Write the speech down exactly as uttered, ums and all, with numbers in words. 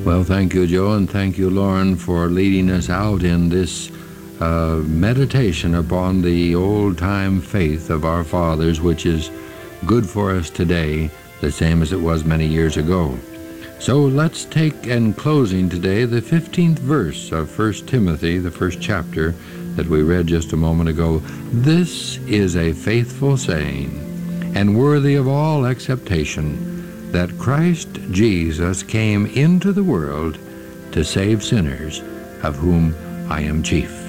Well, thank you, Joe, and thank you, Lauren, for leading us out in this uh, meditation upon the old-time faith of our fathers, which is good for us today, the same as it was many years ago. So let's take, in closing today, the fifteenth verse of First Timothy, the first chapter that we read just a moment ago. This is a faithful saying, and worthy of all acceptation, that Christ Jesus came into the world to save sinners, of whom I am chief.